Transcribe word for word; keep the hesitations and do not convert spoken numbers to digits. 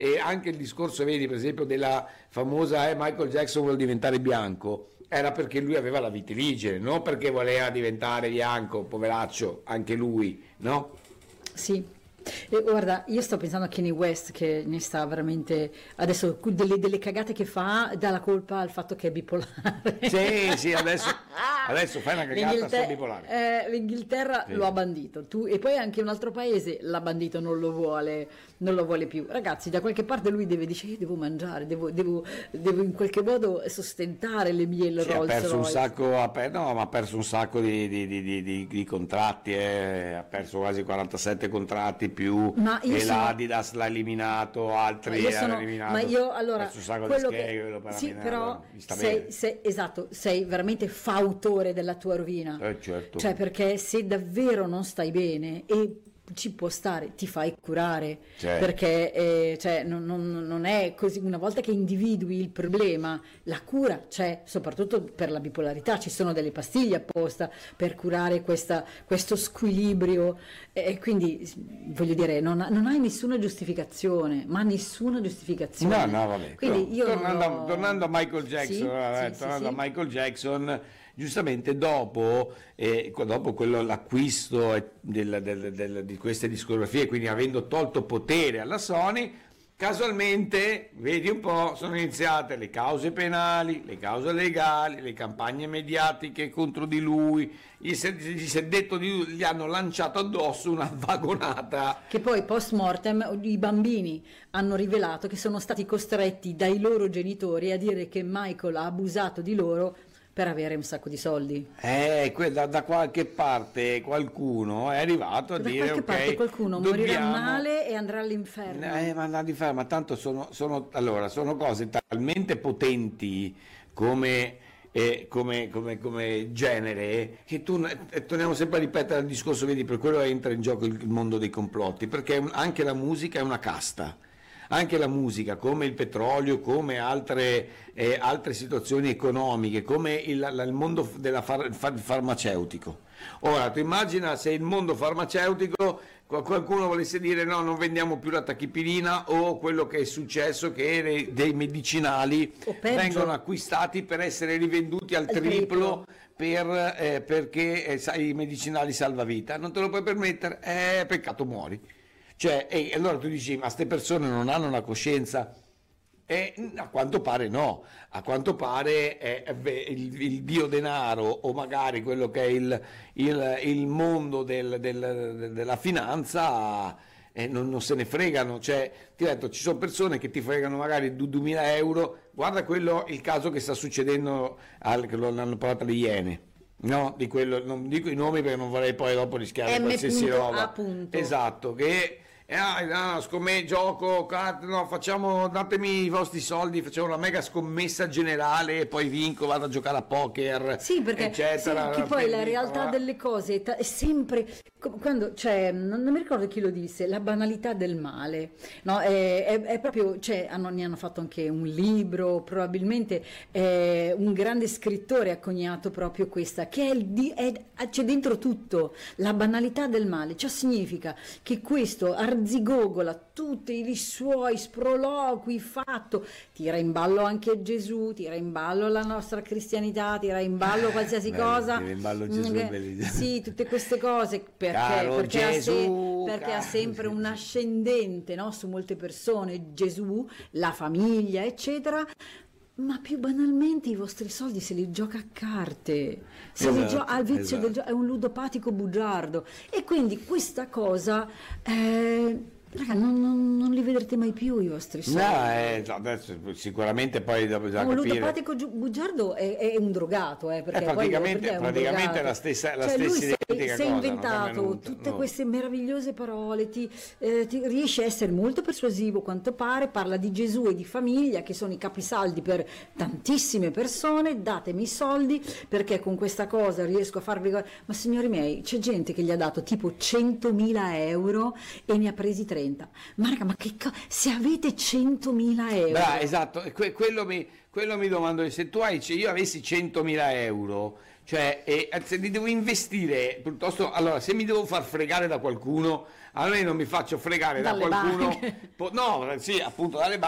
E anche il discorso, vedi, per esempio, della famosa eh, Michael Jackson vuole diventare bianco, era perché lui aveva la vitiligine, non perché voleva diventare bianco, poveraccio, anche lui, no? Sì. E guarda, io sto pensando a Kanye West che ne sta veramente adesso delle, delle cagate che fa, dà la colpa al fatto che è bipolare. Sì, sì, adesso, adesso fai una cagata, sto bipolare. Eh, L'Inghilterra sì. Lo ha bandito, tu, e poi anche un altro paese l'ha bandito, non lo vuole, non lo vuole più. Ragazzi, da qualche parte lui deve dire, io devo mangiare, devo, devo, devo in qualche modo sostentare le mie sì, Rolls ha perso Royce. un sacco, ha per, no, ma ha perso un sacco di, di, di, di, di, di contratti, eh. Ha perso quasi quarantasette contratti più, e sono... l'Adidas l'ha eliminato, altri io sono... l'hanno eliminato. Ma io allora, un sacco quello di scheghe, che... sì, mia, però sta sei, sei, esatto, sei veramente fautore della tua rovina. Eh, certo. Cioè, perché se davvero non stai bene e ci può stare, ti fai curare, cioè. Perché eh, cioè, non, non, non è così. Una volta che individui il problema, la cura c'è, soprattutto per la bipolarità, ci sono delle pastiglie apposta per curare questa, questo squilibrio, e quindi voglio dire, non, non hai nessuna giustificazione, ma nessuna giustificazione. No, no, vabbè. Quindi io tornando, lo... tornando a Michael Jackson, sì, eh, sì, tornando sì, a Michael Jackson, giustamente dopo, eh, dopo quello, l'acquisto del, del, del, di queste discografie, quindi avendo tolto potere alla Sony, casualmente, vedi un po', sono iniziate le cause penali, le cause legali, le campagne mediatiche contro di lui, gli si, gli si è detto di lui, gli hanno lanciato addosso una vagonata. Che poi post mortem i bambini hanno rivelato che sono stati costretti dai loro genitori a dire che Michael ha abusato di loro per avere un sacco di soldi. Eh, da, da qualche parte qualcuno è arrivato a da dire qualche ok, parte qualcuno dobbiamo... morirà male e andrà all'inferno. Eh, ma all'inferno, ma tanto sono, sono, allora, sono cose talmente potenti come, eh, come, come, come genere che tu, eh, torniamo sempre a ripetere il discorso, vedi, per quello entra in gioco il, il mondo dei complotti, perché anche la musica è una casta. Anche la musica, come il petrolio, come altre, eh, altre situazioni economiche, come il, il mondo del far, far, farmaceutico. Ora, tu immagina se il mondo farmaceutico qualcuno volesse dire no, non vendiamo più la tachipirina, o quello che è successo che dei medicinali vengono acquistati per essere rivenduti al triplo per, eh, perché eh, sai, i medicinali salvavita. Non te lo puoi permettere? Eh, peccato muori. Cioè, e allora tu dici, ma queste persone non hanno una coscienza? E a quanto pare no, a quanto pare eh, beh, il, il dio denaro, o magari quello che è il, il, il mondo del, del, della finanza, eh, non, non se ne fregano. Cioè, ti ho detto, ci sono persone che ti fregano magari duemila euro, guarda quello, il caso che sta succedendo, al, che lo hanno parlato le Iene. No, di quello, non dico i nomi perché non vorrei poi dopo rischiare M. qualsiasi roba. Appunto. Esatto, che eh, no, scommè, gioco, no, facciamo, datemi i vostri soldi, facciamo una mega scommessa generale e poi vinco, vado a giocare a poker, sì, perché eccetera. Sì, che poi la realtà va. delle cose è sempre, quando, cioè, non, non mi ricordo chi lo disse, la banalità del male, no? È, è, è proprio, cioè, hanno, ne hanno fatto anche un libro, probabilmente eh, un grande scrittore ha coniato proprio questa, che è, il, è c'è dentro tutto, la banalità del male, ciò significa che questo arzigogola tutti i suoi sproloqui fatto, tira in ballo anche Gesù, tira in ballo la nostra cristianità, tira in ballo qualsiasi Bello, cosa, tira in ballo Gesù, mm, sì, tutte queste cose, perché, Caro perché, Gesù, ha, se, perché ha caro sempre Gesù. un ascendente, no, su molte persone, Gesù, la famiglia, eccetera. Ma più banalmente i vostri soldi se li gioca a carte, se Esatto, li gio- al vizio esatto. del gioco, è un ludopatico bugiardo, e quindi questa cosa eh, raga, non, non, non li vedrete mai più i vostri soldi. No, eh, adesso sicuramente poi dopo bisogna un capire. ludopatico giu- bugiardo è, è un drogato, eh, perché Eh, poi- praticamente- perché è un praticamente drogato. la stessa- la Cioè, lui stessa si è- identica si è cosa, inventato non cambia tutte nulla, queste meravigliose parole, ti, eh, ti riesce a essere molto persuasivo quanto pare, parla di Gesù e di famiglia che sono i capisaldi per tantissime persone, datemi i soldi perché con questa cosa riesco a farvi. Ma signori miei, c'è gente che gli ha dato tipo centomila euro e ne ha presi trenta. Ma raga, ma che co- se avete centomila euro, Bra, esatto, e que- quello, mi, quello mi domando, se tu hai, se io avessi centomila euro, cioè, e, se li devo investire, piuttosto, allora, se mi devo far fregare da qualcuno, almeno mi faccio fregare da Dalle qualcuno, banche. po- no, sì, appunto dalle banche.